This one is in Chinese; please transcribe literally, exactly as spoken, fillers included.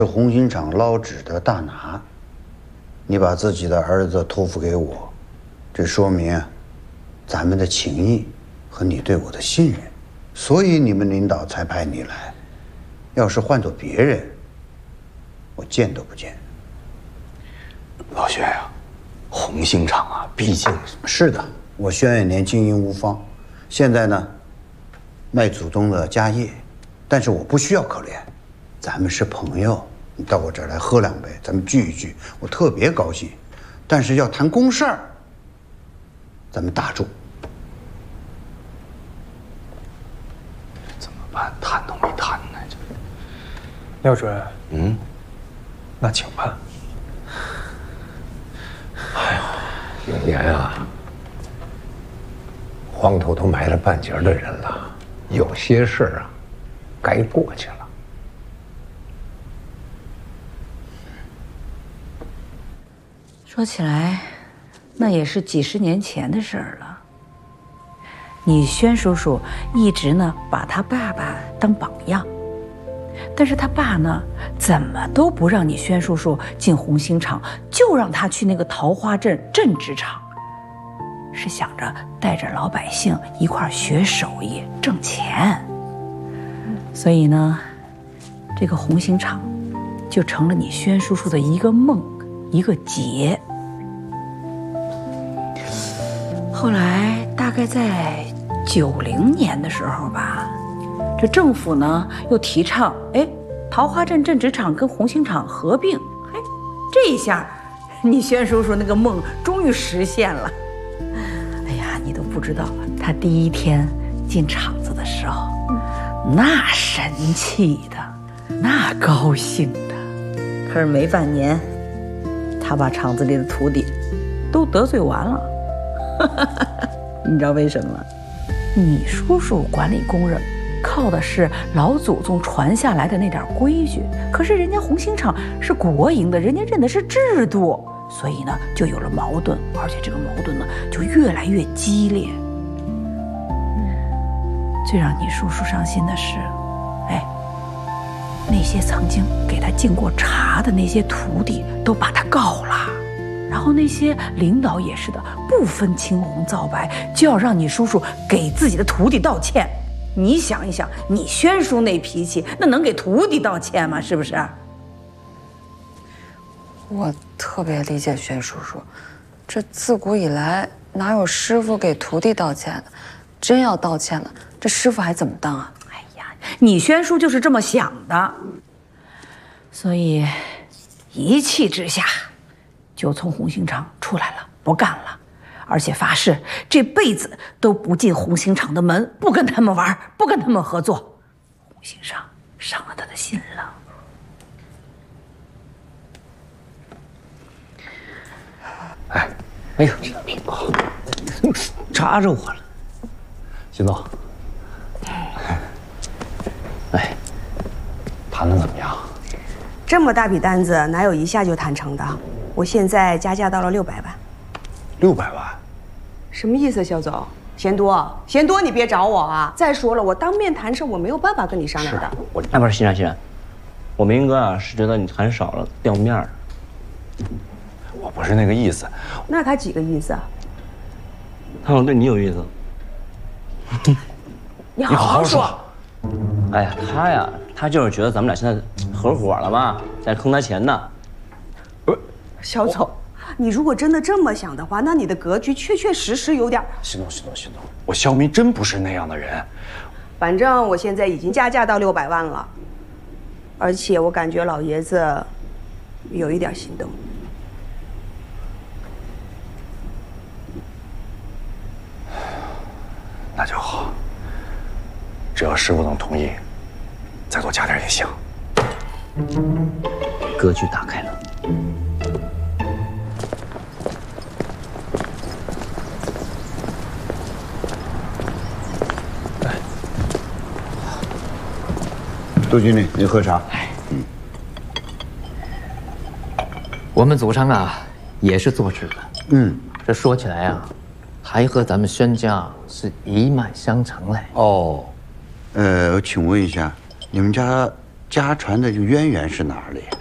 红星厂捞纸的大拿，你把自己的儿子托付给我，这说明咱们的情谊和你对我的信任，所以你们领导才派你来。要是换做别人，我见都不见。 老薛呀，红星厂啊，毕竟是的，我轩远年经营无方，现在呢，卖祖宗的家业，但是我不需要可怜，咱们是朋友。 你到我这儿来喝两杯，咱们聚一聚，我特别高兴。但是要谈公事儿，咱们打住。 怎么办？谈都没谈呢，这。 廖主任， 嗯， 那请办。 哎呀，永年啊，荒头都埋了半截的人了，有些事儿啊，该过去了。 说起来，那也是几十年前的事儿了。你轩叔叔一直呢把他爸爸当榜样，但是他爸呢怎么都不让你轩叔叔进红星厂，就让他去那个桃花镇镇纸厂，是想着带着老百姓一块儿学手艺挣钱。所以呢，这个红星厂就成了你轩叔叔的一个梦。 一个结。后来大概在九零年的时候吧，这政府呢又提倡，哎，桃花镇镇纸厂跟红星厂合并，嘿，这一下，你轩叔叔那个梦终于实现了。哎呀，你都不知道，他第一天进厂子的时候，那神气的，那高兴的，可是没半年。 他把厂子里的徒弟都得罪完了，你知道为什么？你叔叔管理工人，靠的是老祖宗传下来的那点规矩，可是人家红星厂是国营的，人家认的是制度，所以呢就有了矛盾，而且这个矛盾呢就越来越激烈。最让你叔叔伤心的是，哎。 那些曾经给他敬过茶的那些徒弟都把他告了，然后那些领导也是的，不分青红皂白，就要让你叔叔给自己的徒弟道歉。你想一想，你轩叔那脾气，那能给徒弟道歉吗？是不是？ 我特别理解轩叔叔，这自古以来哪有师傅给徒弟道歉的？真要道歉了，这师傅还怎么当啊？ 你轩叔就是这么想的，所以一气之下就从红星厂出来了，不干了，而且发誓这辈子都不进红星厂的门，不跟他们玩，不跟他们合作。红星厂伤了他的心了。 哎，哎呦，这扎着我了，徐总。 哎，谈的怎么样？ 这么大笔单子，哪有一下就谈成的？我现在加价到了六百万。 六百万？ 什么意思，肖总？嫌多？嫌多你别找我啊！再说了，我当面谈事，我没有办法跟你商量的。 我哎，不是欣然，欣然，我明哥啊是觉得你谈少了，掉面儿。 我不是那个意思。 那他几个意思啊？ 他好像对你有意思。 你好好说。 哎呀，他呀，他就是觉得咱们俩现在合伙了嘛，在坑他钱呢。 不是， 肖总，你如果真的这么想的话，那你的格局确确实实有点…… 邢总，邢总，邢总，我肖明真不是那样的人。 反正我现在已经加价到六百万了，而且我感觉老爷子有一点心动。 那就好。 只要师傅能同意，再多加点也行。 格局打开了。 杜经理，您喝茶。嗯。 我们祖上啊，也是做纸的。 嗯， 这说起来啊，还和咱们轩家是一脉相承嘞。 哦。 呃，我请问一下，你们家家传的这个渊源是哪里？